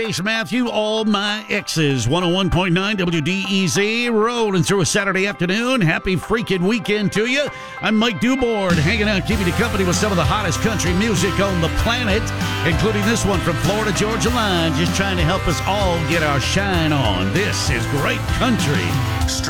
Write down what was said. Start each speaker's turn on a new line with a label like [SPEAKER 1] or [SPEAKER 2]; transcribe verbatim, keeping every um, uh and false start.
[SPEAKER 1] Ace Matthew, all my exes. one oh one point nine W D E Z, rolling through a Saturday afternoon. Happy freaking weekend to you. I'm Mike Dubord, hanging out, keeping you company with some of the hottest country music on the planet, including this one from Florida Georgia Line, just trying to help us all get our shine on. This is great country.